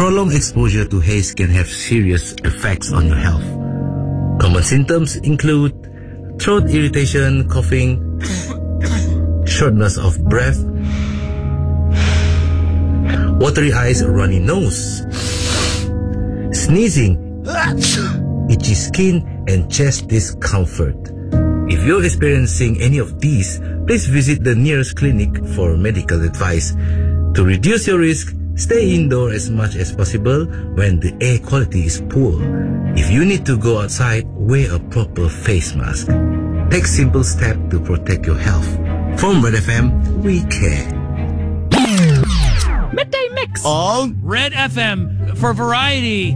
Prolonged exposure to haze can have serious effects on your health. Common symptoms include throat irritation, coughing, shortness of breath, watery eyes or runny nose, sneezing, itchy skin, and chest discomfort. If you're experiencing any of these, please visit the nearest clinic for medical advice. To reduce your risk, stay indoors as much as possible when the air quality is poor. If you need to go outside, wear a proper face mask. Take simple steps to protect your health. From Red FM, we care. Midday Mix on Red FM for variety.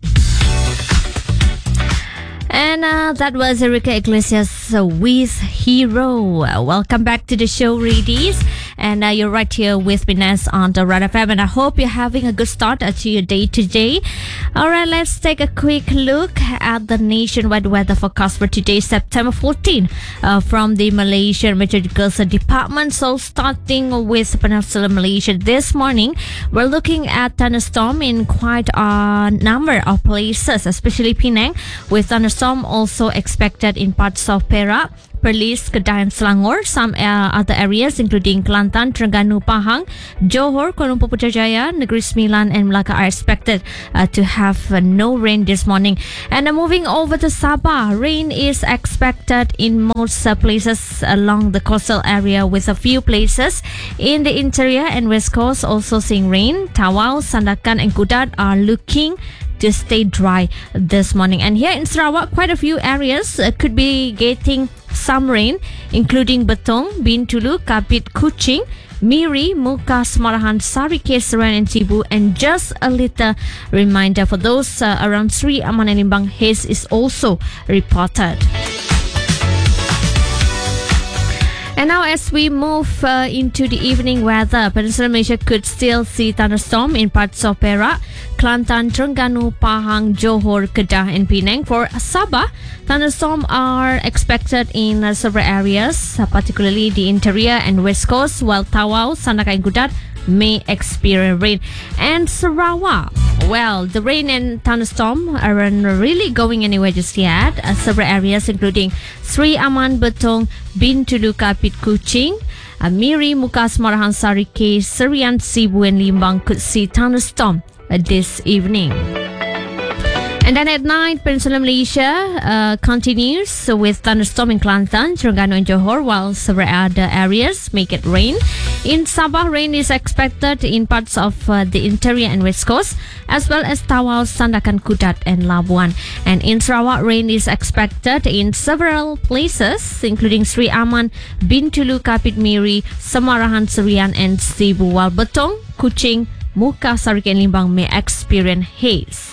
And that was Enrique Iglesias with Hero. Welcome back to the show, ladies. And you're right here with me, Ness, on the Red FM. And I hope you're having a good start to your day today. All right, let's take a quick look at the nationwide weather forecast for today, September 14, from the Malaysian Meteorological Department. So starting with Peninsular Malaysia this morning, we're looking at thunderstorm in quite a number of places, especially Penang, with thunderstorm also expected in parts of Perak, Perlis, Kedah and Selangor. Some other areas including Kelantan, Terengganu, Pahang, Johor, Kuala Lumpur, Putrajaya, Negeri Sembilan and Melaka are expected to have no rain this morning. And moving over to Sabah, rain is expected in most places along the coastal area, with a few places in the interior and west coast also seeing rain. Tawau, Sandakan and Kudat are looking to stay dry this morning. And here in Sarawak, quite a few areas could be getting some rain, including Betong, Bintulu, Kapit, Kuching, Miri, Muka, Semarahan, Sari Kesaran and Cebu. And just a little reminder for those around Sri Aman and Limbang, haze is also reported. And now as we move into the evening weather, Peninsular Malaysia could still see thunderstorm in parts of Perak, Kelantan, Terengganu, Pahang, Johor, Kedah and Penang. For Sabah, thunderstorms are expected in several areas, particularly the interior and west coast, while Tawau, Sandakan and Kudat may experience rain. And Sarawak, well, the rain and thunderstorm aren't really going anywhere just yet. Several areas including Sri Aman, Betong, Bintulu, Kapit, Kuching, Miri, Muka, Semarahan, Sari K, Serian, Cebu and Limbang could see thunderstorm this evening. And then at night, Peninsular Malaysia continues with thunderstorm in Kelantan, Terengganu and Johor, while several other areas may get rain. In Sabah, rain is expected in parts of the interior and west coast, as well as Tawau, Sandakan, Kudat and Labuan. And in Sarawak, rain is expected in several places, including Sri Aman, Bintulu, Kapit, Miri, Semarahan, Serian and Cebu, while Betong, Kuching, Muka, Sarik and Limbang may experience haze.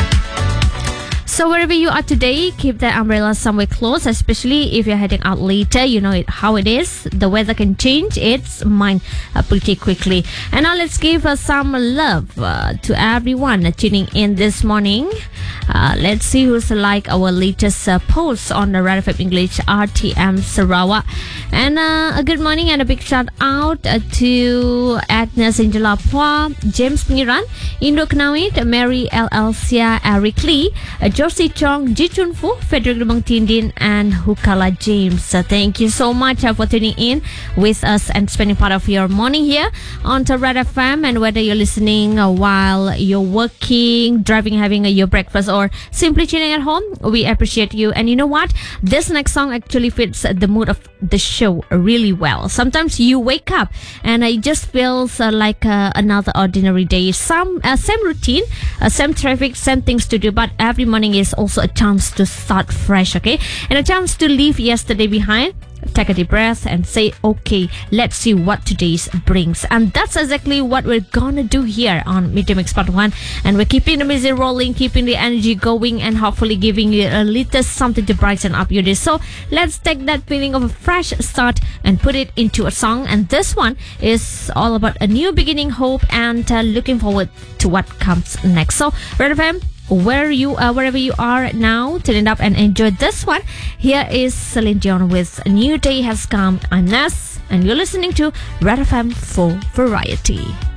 So wherever you are today, keep the umbrella somewhere close, especially if you're heading out later. You know how it is. The weather can change its mind pretty quickly. And now let's give some love to everyone tuning in this morning. Let's see who's like our latest post on the Red FM English RTM Sarawak. And a good morning and a big shout out to Agnes Angela Pua, James Pengiran, Indo Knawit, Mary Elsia, Eric Lee, Josie Chong, Ji Chun Fu, Frederick Lumang Tindin, and Hukala James. Thank you so much for tuning in with us and spending part of your morning here on Red FM. And whether you're listening while you're working, driving, having your breakfast, or simply chilling at home, we appreciate you. And you know what? This next song actually fits the mood of the show really well. Sometimes you wake up and it just feels like another ordinary day. Same routine, same traffic, same things to do, but every morning is also a chance to start fresh, okay? And a chance to leave yesterday behind. Take a deep breath and say, okay, let's see what today's brings. And that's exactly what we're gonna do here on Midday Mix Part 1. And we're keeping the music rolling, keeping the energy going, and hopefully giving you a little something to brighten up your day. So let's take that feeling of a fresh start and put it into a song. And this one is all about a new beginning, hope, and looking forward to what comes next. So Red FM, wherever you are now, turn it up and enjoy this one. Here is Celine Dion with A New Day Has Come. I'm Ness, and you're listening to Red FM for Variety.